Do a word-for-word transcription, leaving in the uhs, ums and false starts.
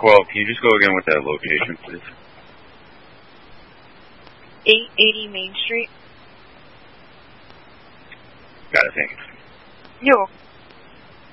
twelve, can you just go again with that location, please? eight eighty Main Street. Got it, thanks. You're welcome.